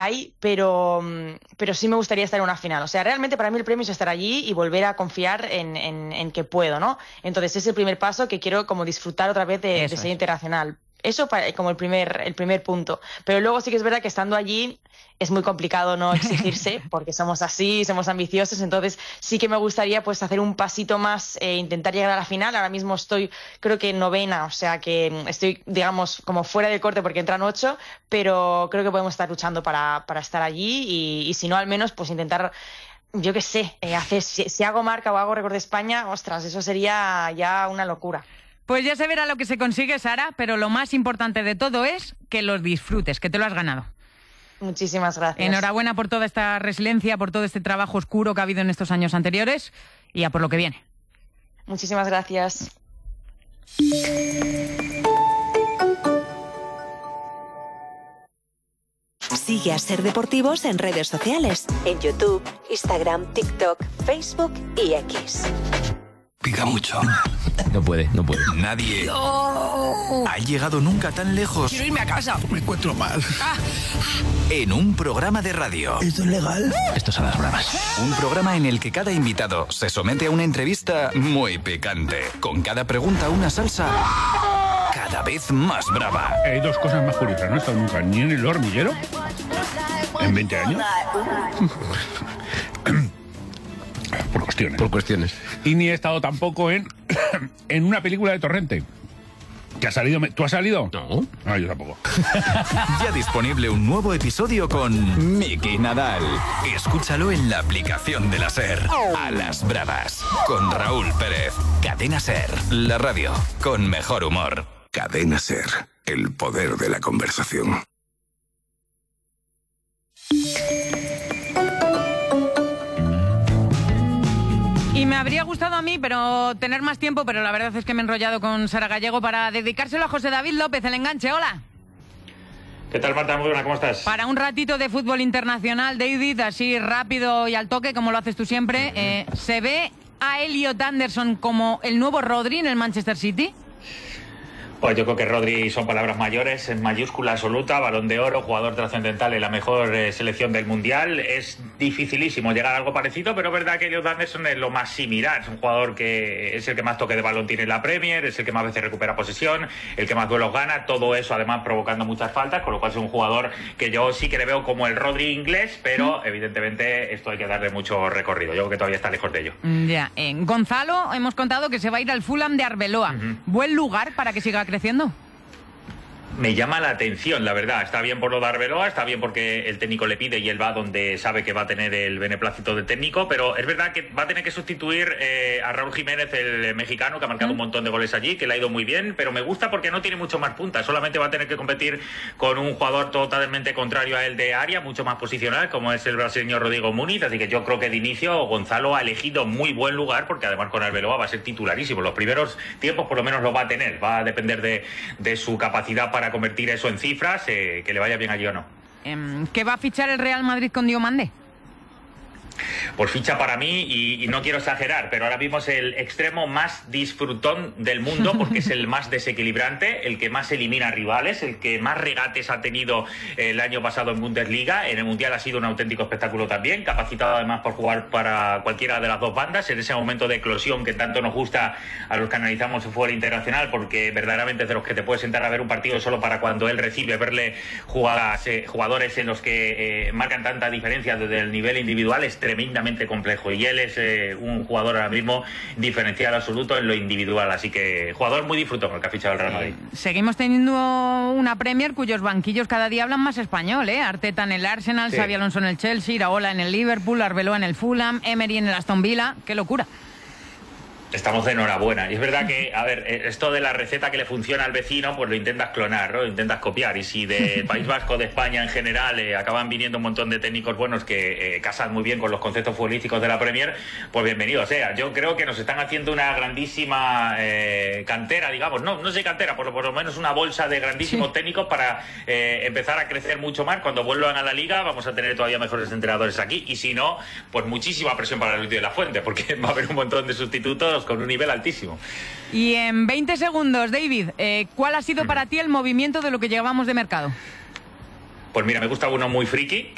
hay, pero sí me gustaría estar en una final. O sea, realmente para mí el premio es estar allí y volver a confiar en que puedo, ¿no? Entonces es el primer paso, que quiero como disfrutar otra vez de ser internacional. Eso como el primer punto. Pero luego sí que es verdad que estando allí es muy complicado no exigirse, porque somos así, somos ambiciosos. Entonces sí que me gustaría pues hacer un pasito más, intentar llegar a la final. Ahora mismo estoy, creo que novena, o sea que estoy, digamos, como fuera del corte porque entran 8, pero creo que podemos estar luchando para estar allí y si no, al menos pues intentar, yo qué sé, si hago marca o hago récord de España, ostras, eso sería ya una locura. Pues ya se verá lo que se consigue, Sara, pero lo más importante de todo es que los disfrutes, que te lo has ganado. Muchísimas gracias. Enhorabuena por toda esta resiliencia, por todo este trabajo oscuro que ha habido en estos años anteriores y a por lo que viene. Muchísimas gracias. Sigue a Ser Deportivos en redes sociales, en YouTube, Instagram, TikTok, Facebook y X. Pica mucho. No puede. Nadie ha llegado nunca tan lejos. Quiero irme a casa. Me encuentro mal. En un programa de radio. ¿Esto es legal? Esto es a las bravas. Un programa en el que cada invitado se somete a una entrevista muy picante. Con cada pregunta una salsa cada vez más brava. Hay dos cosas más curiosas. No he estado nunca ni en El Hormiguero en 20 años. Por cuestiones. Y ni he estado tampoco en una película de Torrente. ¿Que ha salido? ¿Tú has salido? No. No, yo tampoco. Ya disponible un nuevo episodio con Miki Nadal. Escúchalo en la aplicación de la SER. A las bravas. Con Raúl Pérez. Cadena SER. La radio con mejor humor. Cadena SER. El poder de la conversación. Y me habría gustado a mí tener más tiempo, pero la verdad es que me he enrollado con Sara Gallego para dedicárselo a José David López, el enganche. Hola. ¿Qué tal, Marta? Muy buena, ¿cómo estás? Para un ratito de fútbol internacional, David, así rápido y al toque, como lo haces tú siempre, ¿se ve a Elliot Anderson como el nuevo Rodri en el Manchester City? Pues yo creo que Rodri son palabras mayores, en mayúscula absoluta, Balón de Oro, jugador trascendental en la mejor selección del Mundial. Es dificilísimo llegar a algo parecido, pero es verdad que Elliot Anderson es lo más similar. Es un jugador que es el que más toque de balón tiene en la Premier, es el que más veces recupera posesión, el que más duelos gana, todo eso además provocando muchas faltas, con lo cual es un jugador que yo sí que le veo como el Rodri inglés, pero evidentemente esto hay que darle mucho recorrido. Yo creo que todavía está lejos de ello. Ya, Gonzalo, hemos contado que se va a ir al Fulham de Arbeloa. ¿Buen lugar para que siga creciendo? Me llama la atención, la verdad. Está bien por lo de Arbeloa, está bien porque el técnico le pide y él va donde sabe que va a tener el beneplácito del técnico, pero es verdad que va a tener que sustituir a Raúl Jiménez, el mexicano, que ha marcado un montón de goles allí, que le ha ido muy bien, pero me gusta porque no tiene mucho más punta, solamente va a tener que competir con un jugador totalmente contrario a él de área, mucho más posicional, como es el brasileño Rodrigo Muniz, así que yo creo que de inicio Gonzalo ha elegido muy buen lugar, porque además con Arbeloa va a ser titularísimo. Los primeros tiempos por lo menos lo va a tener, va a depender de su capacidad para convertir eso en cifras, que le vaya bien allí o no. ¿Qué va a fichar el Real Madrid con Diomande? Pues ficha para mí, y no quiero exagerar, pero ahora mismo es el extremo más disfrutón del mundo, porque es el más desequilibrante, el que más elimina rivales, el que más regates ha tenido el año pasado en Bundesliga. En el Mundial ha sido un auténtico espectáculo también, capacitado además por jugar para cualquiera de las dos bandas, en ese momento de eclosión que tanto nos gusta a los que analizamos el fútbol internacional, porque verdaderamente es de los que te puedes sentar a ver un partido solo para cuando él recibe, verle jugadores en los que marcan tanta diferencia desde el nivel individual. Es tremendamente complejo, y él es un jugador ahora mismo diferencial absoluto en lo individual, así que jugador muy disfrutón el que ha fichado el Real Madrid. Seguimos teniendo una Premier cuyos banquillos cada día hablan más español, Arteta en el Arsenal, Xabi Alonso en el Chelsea, Iraola en el Liverpool, Arbeloa en el Fulham, Emery en el Aston Villa. ¡Qué locura! Estamos de enhorabuena. Y es verdad que, a ver, esto de la receta que le funciona al vecino, pues lo intentas clonar, ¿no? Lo intentas copiar. Y si del País Vasco, de España en general, acaban viniendo un montón de técnicos buenos que casan muy bien con los conceptos futbolísticos de la Premier, pues bienvenido sea. Yo creo que nos están haciendo una grandísima cantera, digamos. No sé cantera, por lo menos una bolsa de grandísimos técnicos para empezar a crecer mucho más. Cuando vuelvan a la Liga vamos a tener todavía mejores entrenadores aquí. Y si no, pues muchísima presión para Luis de la Fuente, porque va a haber un montón de sustitutos con un nivel altísimo. Y en 20 segundos, David, ¿cuál ha sido para ti el movimiento de lo que llevábamos de mercado? Pues mira, me gusta uno muy friki,